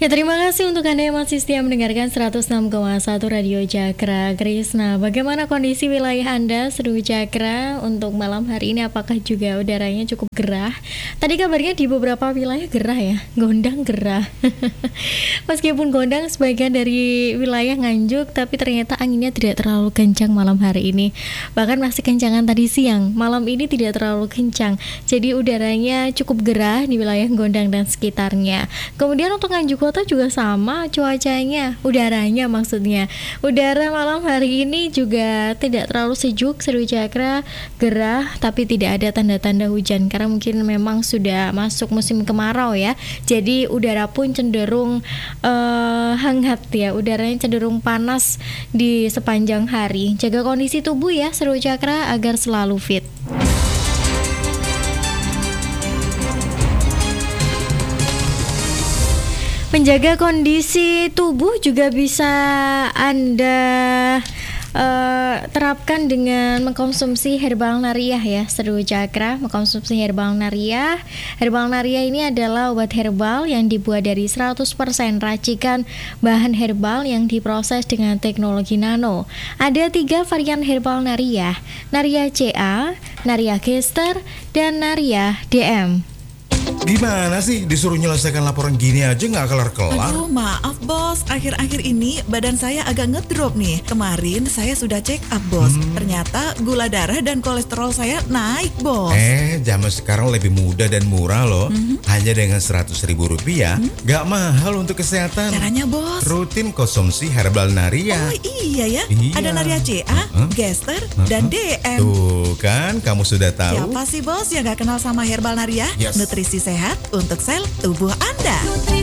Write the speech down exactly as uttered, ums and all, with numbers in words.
Ya, terima kasih untuk Anda yang masih setia mendengarkan seratus enam koma satu Radio Cakra Krisna. Bagaimana kondisi wilayah Anda, Seru Cakra, untuk malam hari ini? Apakah juga udaranya cukup gerah? Tadi kabarnya di beberapa wilayah gerah ya, gondang gerah. Meskipun gondang sebagian dari wilayah Nganjuk, tapi ternyata anginnya tidak terlalu kencang malam hari ini. Bahkan masih kencangan tadi siang, malam ini tidak terlalu kencang. Jadi udaranya cukup gerah di wilayah Gondang dan sekitarnya. Kemudian untuk Nganjuk Kota juga sama cuacanya, udaranya maksudnya. Udara malam hari ini juga tidak terlalu sejuk, Seru Cakra, gerah, tapi tidak ada tanda-tanda hujan karena mungkin memang sudah masuk musim kemarau ya. Jadi udara pun cenderung uh, hangat ya, udaranya cenderung panas di sepanjang hari. Jaga kondisi tubuh ya, Seru Cakra, agar selalu fit. Menjaga kondisi tubuh juga bisa Anda uh, terapkan dengan mengkonsumsi herbal nariah ya, Seru Cakra. Mengkonsumsi herbal nariah. Herbal nariah ini adalah obat herbal yang dibuat dari seratus persen racikan bahan herbal yang diproses dengan teknologi nano. Ada tiga varian herbal nariah: nariah C A, nariah Gester, dan nariah D M. Gimana sih disuruh nyelesaikan laporan gini aja nggak kelar-kelar? Aduh, maaf bos, akhir-akhir ini badan saya agak ngedrop nih. Kemarin saya sudah check up bos, hmm. ternyata gula darah dan kolesterol saya naik bos. Eh, zaman sekarang lebih mudah dan murah loh. hmm. Hanya dengan seratus ribu rupiah, hmm? Gak mahal untuk kesehatan. Caranya bos? Rutin konsumsi herbal nariah. Oh iya ya, iya. Ada nariah C A, huh? Gester, huh? dan D M. Tuh kan, kamu sudah tahu. Siapa sih bos yang gak kenal sama herbal nariah? Yes. Nutrisi sehat untuk sel tubuh Anda.